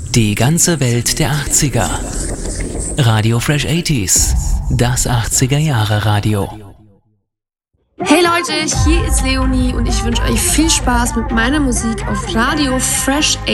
Die ganze Welt der 80er. Radio Fresh 80s. Das 80er Jahre Radio. Hey Leute, hier ist Leonie und ich wünsche euch viel Spaß mit meiner Musik auf Radio Fresh